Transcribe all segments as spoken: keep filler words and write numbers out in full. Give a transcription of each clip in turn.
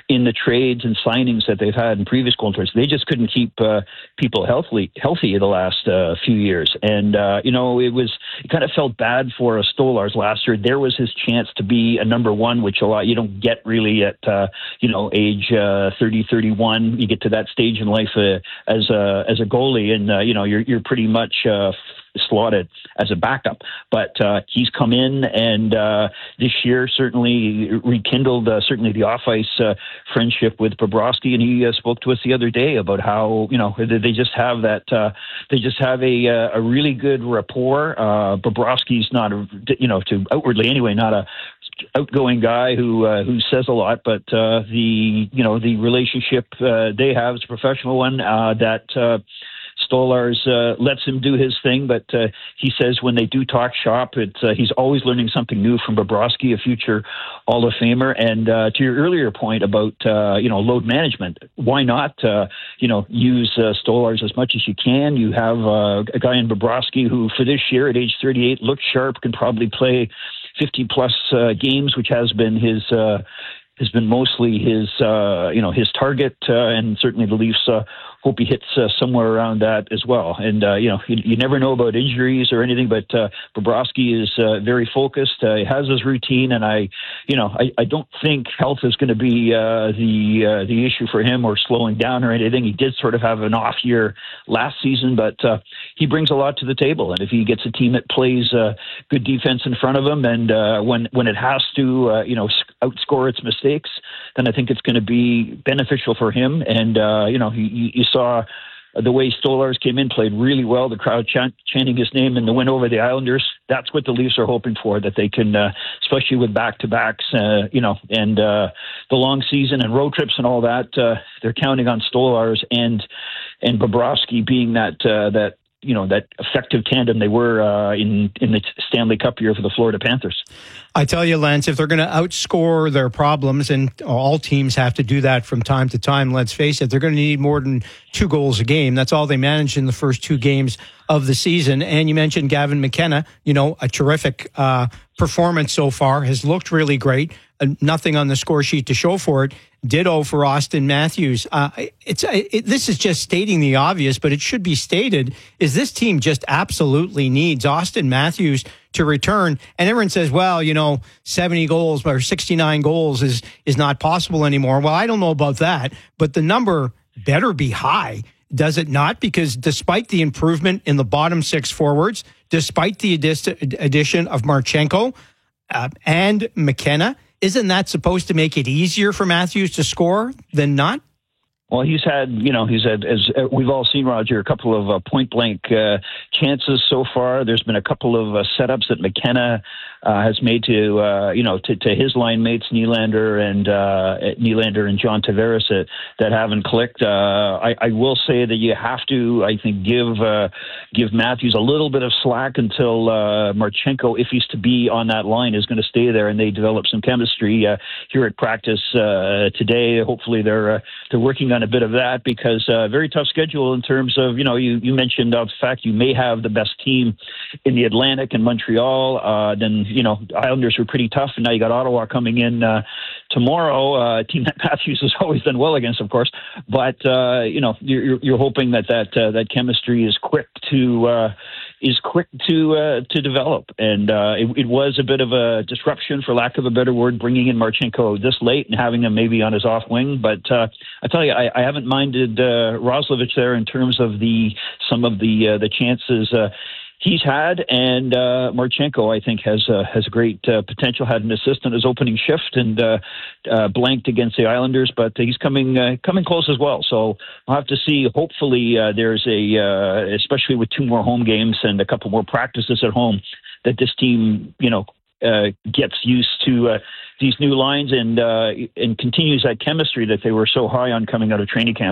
in the trades and signings that they've had in previous goal trades. They just couldn't keep uh, people healthy healthy the last uh, few years. And, uh, you know, it was it kind of felt bad for uh, Stolarz last year. There was his chance to be a number one, which a lot you don't get really at, uh, you know, age uh, thirty, thirty-one. You get to that stage in life uh, as, a, as a goalie, and, uh, you know, you're, you're pretty much uh, slotted as a backup. But uh, he's come in, and uh, this year certainly rekindled uh, certainly the off-ice uh, friendship with Bobrovsky, and he uh, spoke to us the other day about how, you know, they just have that, uh, they just have a a really good rapport. Uh, Bobrovsky's not, a, you know, to outwardly anyway, not a outgoing guy who uh, who says a lot, but uh, the, you know, the relationship uh, they have is a professional one uh, that uh, Stolarz uh, lets him do his thing, but uh, he says when they do talk shop, it's, uh, he's always learning something new from Bobrovsky, a future Hall of Famer. And uh, to your earlier point about, uh, you know, load management, why not, uh, you know, use uh, Stolarz as much as you can? You have uh, a guy in Bobrovsky who, for this year at age thirty-eight, looks sharp, can probably play fifty plus uh, games, which has been his uh, has been mostly his uh, you know his target, uh, and certainly the Leafs uh, hope he hits uh, somewhere around that as well. And uh, you know you, you never know about injuries or anything, but uh, Bobrovsky is uh, very focused. Uh, he has his routine, and I you know I, I don't think health is going to be uh, the uh, the issue for him, or slowing down or anything. He did sort of have an off year last season, but uh, he brings a lot to the table. And if he gets a team that plays uh, good defense in front of him, and uh, when when it has to uh, you know outscore its mistakes, then I think it's going to be beneficial for him. And uh, you know you, you saw the way Stolarz came in, played really well. The crowd chant, chanting his name in the win over the Islanders. That's what the Leafs are hoping for, that they can, uh, especially with back-to-backs, uh, you know, and uh, the long season and road trips and all that. Uh, they're counting on Stolarz and and Bobrovsky being that uh, that you know that effective tandem they were uh, in in the Stanley Cup year for the Florida Panthers. I tell you, Lance, if they're going to outscore their problems, and all teams have to do that from time to time, let's face it, they're going to need more than two goals a game. That's all they managed in the first two games of the season. And you mentioned Gavin McKenna, you know, a terrific uh, performance so far, has looked really great. Uh, nothing on the score sheet to show for it. Ditto for Austin Matthews. Uh, it's it, this is just stating the obvious, but it should be stated, is this team just absolutely needs Austin Matthews to return. And everyone says, well, you know, seventy goals or sixty-nine goals is is not possible anymore. Well, I don't know about that, but the number better be high, does it not? Because despite the improvement in the bottom six forwards, despite the addition of Marchenko uh, and McKenna, isn't that supposed to make it easier for Matthews to score than not? Well, he's had, you know, he's had, as we've all seen, Roger, a couple of uh, point-blank uh, chances so far. There's been a couple of uh, setups that McKenna uh, has made to, uh, you know, to, to his line mates, Nylander and uh, Nylander and John Tavares, uh, that haven't clicked. Uh, I, I will say that you have to, I think, give uh, give Matthews a little bit of slack until uh, Marchenko, if he's to be on that line, is going to stay there and they develop some chemistry uh, here at practice uh, today. Hopefully, they're uh, they're working on a bit of that, because a uh, very tough schedule in terms of, you know, you, you mentioned uh, the fact you may have the best team in the Atlantic and Montreal. Uh, then, you know, Islanders were pretty tough, and now you got Ottawa coming in uh, tomorrow, uh, a team that Matthews has always done well against, of course. But, uh, you know, you're, you're hoping that that, uh, that chemistry is quick to uh, is quick to uh, to develop. And uh, it, it was a bit of a disruption, for lack of a better word, bringing in Marchenko this late and having him maybe on his off wing. But uh, I tell you, I, I haven't minded uh, Roslovic there in terms of the some of the uh, the chances uh, he's had, and uh, Marchenko, I think, has uh, has great uh, potential. Had an assist on his opening shift and uh, uh, blanked against the Islanders, but he's coming uh, coming close as well. So we'll have to see. Hopefully, uh, there's a uh, especially with two more home games and a couple more practices at home, that this team, you know, uh, gets used to uh, these new lines and uh, and continues that chemistry that they were so high on coming out of training camp.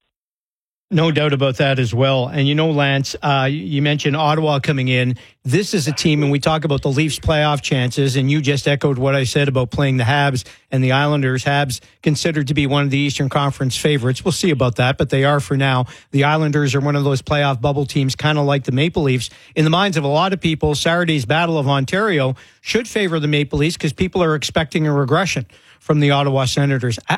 No doubt about that as well. And you know, Lance, uh, you mentioned Ottawa coming in. This is a team, and we talk about the Leafs playoff chances, and you just echoed what I said about playing the Habs and the Islanders. Habs considered to be one of the Eastern Conference favorites. We'll see about that, but they are for now. The Islanders are one of those playoff bubble teams, kind of like the Maple Leafs. In the minds of a lot of people, Saturday's Battle of Ontario should favor the Maple Leafs, because people are expecting a regression from the Ottawa Senators.